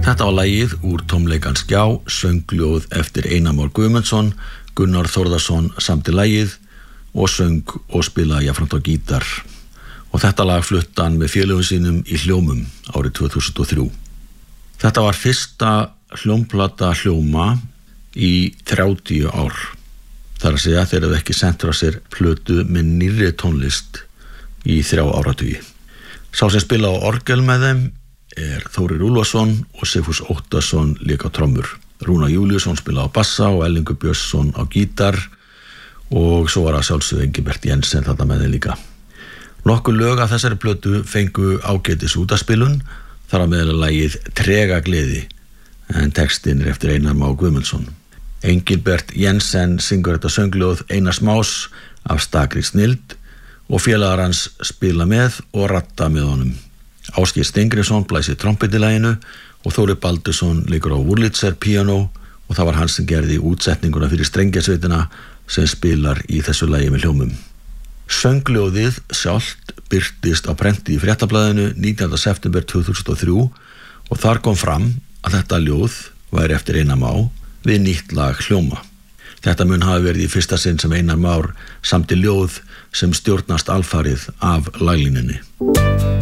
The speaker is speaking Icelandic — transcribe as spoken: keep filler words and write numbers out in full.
Þetta var lagið úr tómleikans gjá, söngljóð eftir Einar Már Guðmundsson, Gunnar Þórðarson samdi lagið og söng og spilaði jafnframt á gítar. Og þetta lag flutta hann með félögum sínum í Hljómum árið tvö þúsund og þrjú. Þetta var fyrsta hljómplata Hljóma í þrjátíu ár. Það er að segja þeir hefðu ekki sent frá sér plötu með nýrri tónlist í þrjá áratugi. Sá sem spila á orgel með þeim er Þórir Úlfarsson og Sigfús Óttarsson lék á trommur. Rúnar Júlíusson spila á bassa og Erlingur Björnsson á gítar og svo var að sjálfsögðu Engilbert Jensen þarna með þeim líka. Nokkur lög af þessari plötu fengu ágætis útvarpsspilun, þar að meðal lagið Trega gleði, en textinn er eftir Einar Má Guðmundsson. Engilbert Jensen syngur þetta söngljóð Einars Más af stakri snilld og félagar hans spila með og ratta með honum. Ásgeir Steingrímsson blæsir trompet í laginu og Þórir Baldursson leikur á Wurlitzer píanó og það var hann sem gerði útsetninguna fyrir strengjasveitina sem spilar í þessu lagi með Hljómum. Söngljóðið sjálft birtist á prenti í Fréttablaðinu nítjánda september tvö þúsund og þrjú og þar kom fram að þetta ljóð væri eftir Einar Má við nýtt lag Hljóma. Þetta mun hafi verið í fyrsta sinn sem Einar Már samdi ljóð sem stjórnast alfarið af laglínunni.